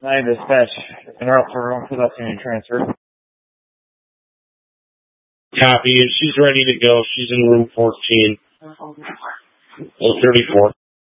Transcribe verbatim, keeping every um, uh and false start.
nine dispatch. En route for room production transfer. Copy, and she's ready to go. She's in room fourteen. Oh, thirty-four.